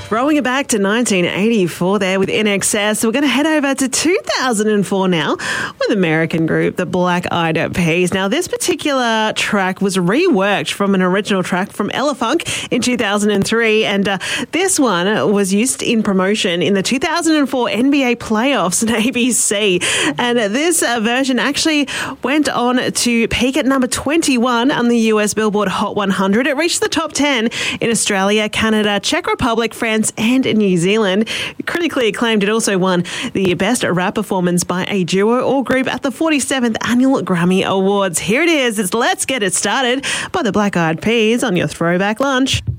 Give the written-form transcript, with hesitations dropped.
Throwing it back to 1984 there with INXS. We're going to head over to 2004 now with American group The Black Eyed Peas. Now, this particular track was reworked from an original track from Ella Funk in 2003, and this one was used in promotion in the 2004 NBA playoffs on ABC. And this version actually went on to peak at number 21 on the US Billboard Hot 100. It reached the top 10 in Australia, Canada, Czech Republic, France, and New Zealand. Critically acclaimed, it also won the Best Rap Performance by a Duo or Group at the 47th Annual Grammy Awards. Here it is. It's Let's Get It Started by the Black Eyed Peas on your Throwback Lunch.